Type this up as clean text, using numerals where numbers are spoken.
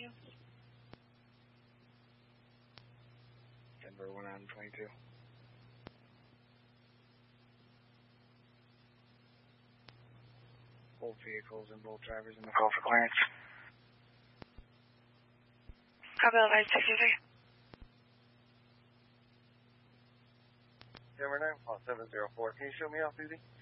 Denver 122. Both vehicles and both drivers in the call for clearance. Copy, Levi 63. Denver 9, 704. Can you show me off duty?